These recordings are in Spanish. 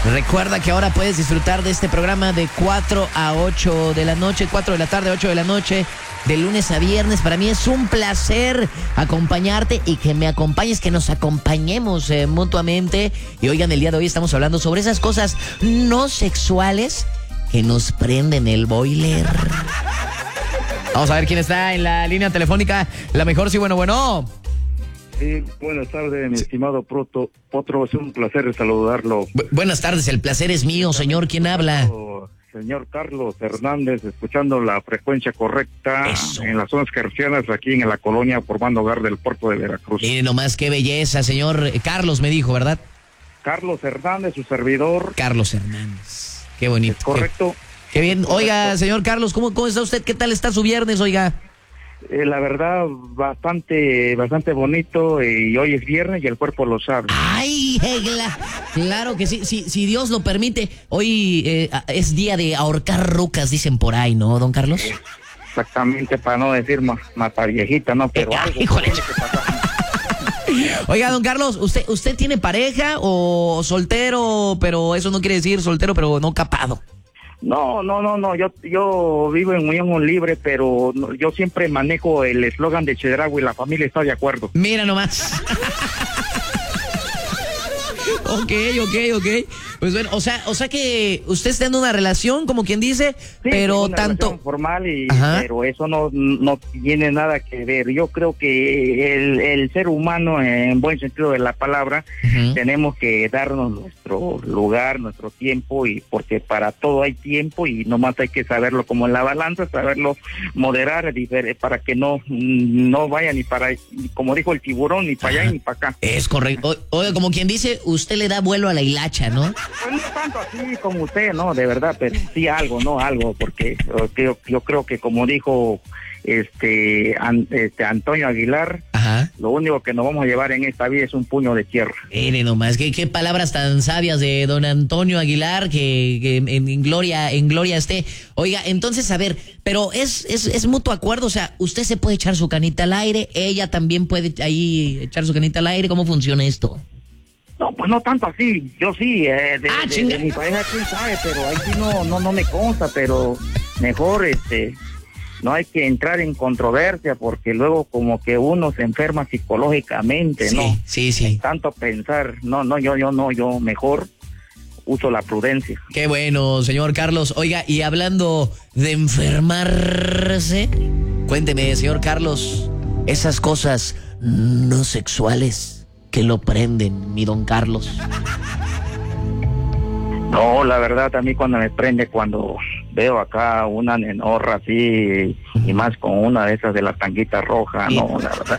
Recuerda que ahora puedes disfrutar de este programa de 4 a 8 de la noche, 4 de la tarde, 8 de la noche, de lunes a viernes. Para mí es un placer acompañarte y que me acompañes, que nos acompañemos mutuamente. Y oigan, el día de hoy estamos hablando sobre esas cosas no sexuales que nos prenden el boiler. Vamos a ver quién está en la línea telefónica. La mejor, sí, bueno. Sí, buenas tardes, mi estimado Potro, es un placer saludarlo. Buenas tardes, el placer es mío, señor. ¿Quién habla? Señor Carlos Hernández, escuchando la frecuencia correcta. Eso. En las zonas gercianas, aquí en la colonia Formando Hogar del puerto de Veracruz. Mire nomás qué belleza, señor. Carlos me dijo, ¿verdad? Carlos Hernández, su servidor. Carlos Hernández. Qué bonito. ¿Es correcto? Qué bien. Correcto. Oiga, señor Carlos, ¿cómo está usted? ¿Qué tal está su viernes, oiga? La verdad, bastante bonito, y hoy es viernes y el cuerpo lo sabe. Ay, claro que sí, si Dios lo permite. Hoy es día de ahorcar rucas, dicen por ahí, ¿no, don Carlos? Exactamente, para no decir mata viejita, ¿no? Pero algo híjole. tiene que pasar. Oiga, don Carlos, ¿usted tiene pareja o soltero, pero eso no quiere decir soltero, pero no capado? No, yo vivo en unión libre, pero yo siempre manejo el eslogan de Chedraui, la familia está de acuerdo. Mira nomás. Ok. Pues bueno, o sea que usted está en una relación, como quien dice, Sí, pero una tanto relación formal, pero eso no tiene nada que ver. Yo creo que el ser humano, en buen sentido de la palabra, tenemos que darnos nuestro lugar, nuestro tiempo, y porque para todo hay tiempo y nomás hay que saberlo como en la balanza, saberlo moderar para que no vaya ni para, como dijo el tiburón, ni para allá ni para acá. Es correcto. Oiga, como quien dice, usted le da vuelo a la hilacha, ¿no? Pues no tanto así como usted, no, de verdad, pero sí algo, porque yo creo que como dijo Antonio Aguilar, Ajá. lo único que nos vamos a llevar en esta vida es un puño de tierra. Mire nomás, qué palabras tan sabias de don Antonio Aguilar, que en gloria esté. Oiga, entonces, a ver, pero es mutuo acuerdo, o sea, usted se puede echar su canita al aire, ella también puede ahí echar su canita al aire. ¿Cómo funciona esto? No, pues no tanto así, yo sí, de mi pareja quién sabe, pero ahí sí no me consta, pero mejor no hay que entrar en controversia, porque luego como que uno se enferma psicológicamente, Sí, ¿no? sí. Tanto pensar, yo mejor uso la prudencia. Qué bueno, señor Carlos. Oiga, y hablando de enfermarse, cuénteme, señor Carlos, esas cosas no sexuales que lo prenden, mi don Carlos. No, la verdad, a mí cuando me prende, cuando veo acá una nenorra así, y más con una de esas de la tanguita roja, no, la verdad.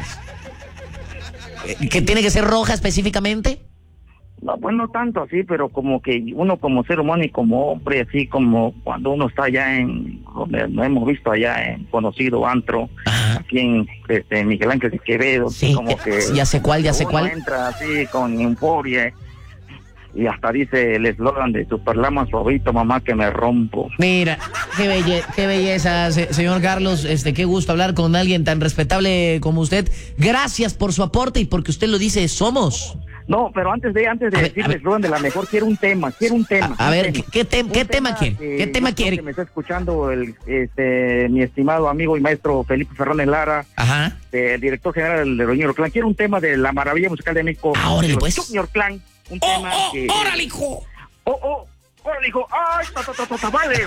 ¿Que tiene que ser roja específicamente? No, pues no tanto así, pero como que uno como ser humano y como hombre, así como cuando uno está allá donde nos hemos visto allá en conocido antro, Ajá. aquí en Miguel Ángel de Quevedo, Sí, como que ya sé cuál. uno entra así con euforia y hasta dice el eslogan de Superlama suavito, mamá que me rompo. Mira, qué belleza, señor Carlos, qué gusto hablar con alguien tan respetable como usted. Gracias por su aporte y porque usted lo dice, somos. No, pero antes de decir el eslogan de la mejor, quiero un tema. A ver, ¿qué tema quiere? ¿Qué tema quiere? Que me está escuchando mi estimado amigo y maestro Felipe Fernández Lara, Ajá. el director general del Junior Clan. Quiero un tema de la maravilla musical de México. Órale, pues. Junior Clan, un tema que... ¡Órale, hijo! ¡Órale, hijo! ¡Ay, vale!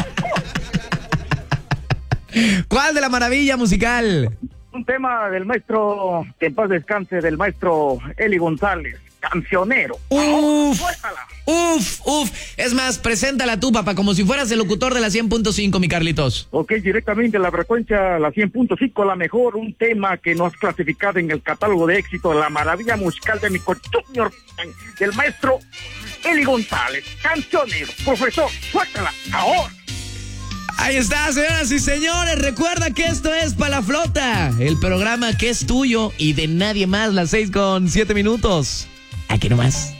¿Cuál de la maravilla musical? Un tema del maestro, que en paz descanse, del maestro Eli González, Cancionero. ¡Suéltala! Uf. Es más, preséntala tú, papá, como si fueras el locutor de la 100.5, mi Carlitos. Ok, directamente la frecuencia, la 100.5, la mejor, un tema que nos ha clasificado en el catálogo de éxito de la maravilla musical de mi Junior, del maestro Eli González, Cancionero. Profesor, suéltala ahora. Ahí está, señoras y señores. Recuerda que esto es Pa' la Flota, el programa que es tuyo y de nadie más, las 6:07. Aquí nomás.